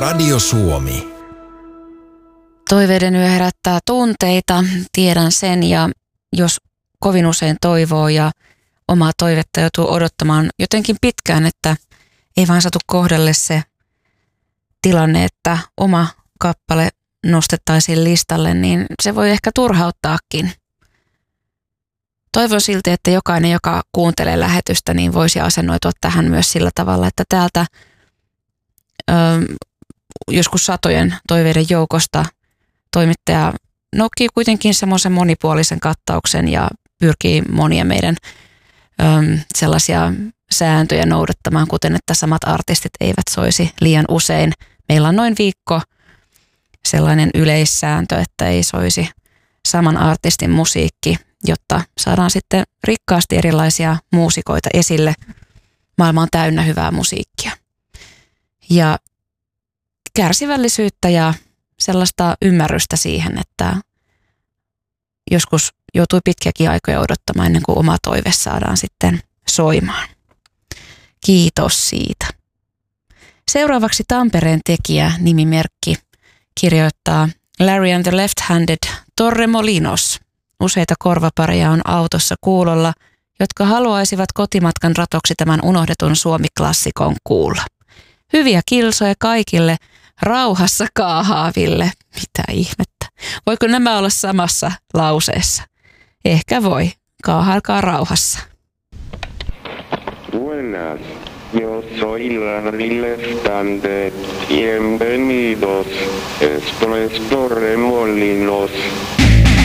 Radio Suomi. Toiveiden yö herättää tunteita, tiedän sen, ja jos kovin usein toivoo ja omaa toivetta joutuu odottamaan jotenkin pitkään, että ei vaan satu kohdalle se tilanne, että oma kappale nostettaisiin listalle, niin se voi ehkä turhauttaakin. Toivon silti, että jokainen, joka kuuntelee lähetystä, niin voisi asennoitua tähän myös sillä tavalla, että täältä joskus satojen toiveiden joukosta toimittaja nokkii kuitenkin semmoisen monipuolisen kattauksen ja pyrkii monia meidän sellaisia sääntöjä noudattamaan, kuten että samat artistit eivät soisi liian usein. Meillä on noin viikko sellainen yleissääntö, että ei soisi saman artistin musiikki, jotta saadaan sitten rikkaasti erilaisia muusikoita esille. Maailma on täynnä hyvää musiikkia. Ja kärsivällisyyttä ja sellaista ymmärrystä siihen, että joskus joutui pitkiäkin aikoja odottamaan ennen kuin oma toive saadaan sitten soimaan. Kiitos siitä. Seuraavaksi Tampereen tekijä nimimerkki kirjoittaa Larry and the Left-Handed Torremolinos. Useita korvapareja on autossa kuulolla, jotka haluaisivat kotimatkan ratoksi tämän unohdetun Suomi-klassikon kuulla. Hyviä kilsoja kaikille rauhassa kaahaaville. Mitä ihmettä. Voiko nämä olla samassa lauseessa? Ehkä voi. Kaahailkaa rauhassa. Buenas. Yo soy Larry Left-Handed. Bienvenidos. Esto es Torremolinos.